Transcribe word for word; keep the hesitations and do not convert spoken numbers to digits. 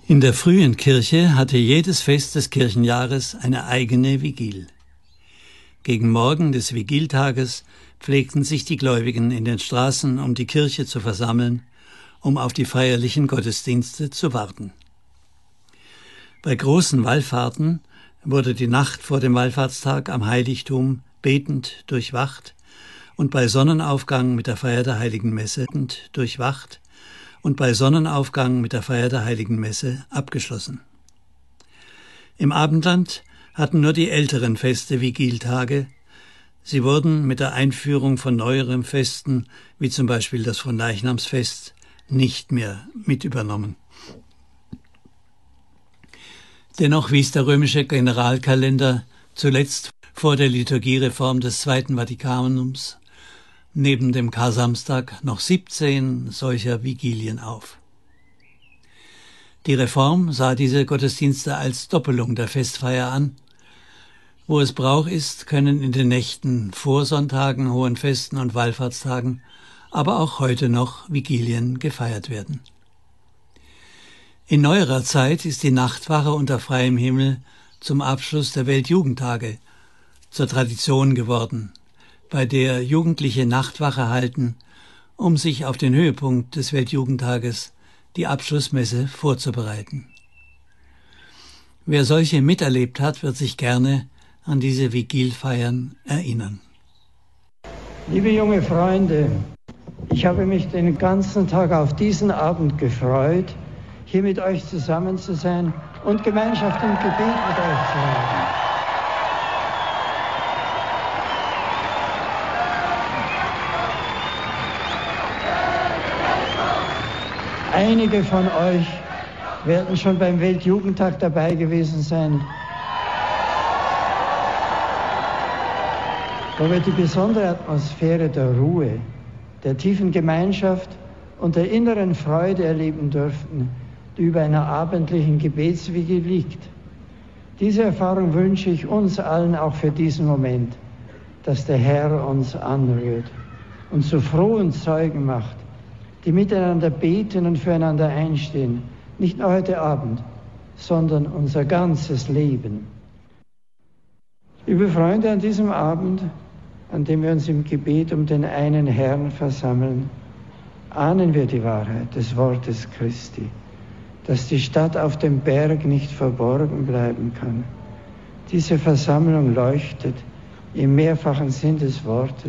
In der frühen Kirche hatte jedes Fest des Kirchenjahres eine eigene Vigil. Gegen Morgen des Vigiltages pflegten sich die Gläubigen in den Straßen um die Kirche zu versammeln, um auf die feierlichen Gottesdienste zu warten. Bei großen Wallfahrten wurde die Nacht vor dem Wallfahrtstag am Heiligtum betend durchwacht und bei Sonnenaufgang mit der Feier der Heiligen Messe durchwacht und bei Sonnenaufgang mit der Feier der Heiligen Messe abgeschlossen. Im Abendland hatten nur die älteren Feste Vigiltage. Sie wurden mit der Einführung von neueren Festen, wie zum Beispiel das Fronleichnamsfest, nicht mehr mit übernommen. Dennoch wies der römische Generalkalender zuletzt vor der Liturgiereform des Zweiten Vatikanums neben dem Karsamstag noch siebzehn solcher Vigilien auf. Die Reform sah diese Gottesdienste als Doppelung der Festfeier an. Wo es Brauch ist, können in den Nächten vor Sonntagen, Hohen Festen und Wallfahrtstagen, aber auch heute noch Vigilien gefeiert werden. In neuerer Zeit ist die Nachtwache unter freiem Himmel zum Abschluss der Weltjugendtage zur Tradition geworden, bei der Jugendliche Nachtwache halten, um sich auf den Höhepunkt des Weltjugendtages, die Abschlussmesse, vorzubereiten. Wer solche miterlebt hat, wird sich gerne an diese Vigilfeiern erinnern. Liebe junge Freunde, ich habe mich den ganzen Tag auf diesen Abend gefreut, hier mit euch zusammen zu sein und Gemeinschaft und Gebet mit euch zu haben. Einige von euch werden schon beim Weltjugendtag dabei gewesen sein, wo wir die besondere Atmosphäre der Ruhe, der tiefen Gemeinschaft und der inneren Freude erleben durften, die über einer abendlichen Gebetsvigil liegt. Diese Erfahrung wünsche ich uns allen auch für diesen Moment, dass der Herr uns anrührt und zu frohen Zeugen macht, die miteinander beten und füreinander einstehen, nicht nur heute Abend, sondern unser ganzes Leben. Liebe Freunde, an diesem Abend, an dem wir uns im Gebet um den einen Herrn versammeln, ahnen wir die Wahrheit des Wortes Christi, dass die Stadt auf dem Berg nicht verborgen bleiben kann. Diese Versammlung leuchtet im mehrfachen Sinn des Wortes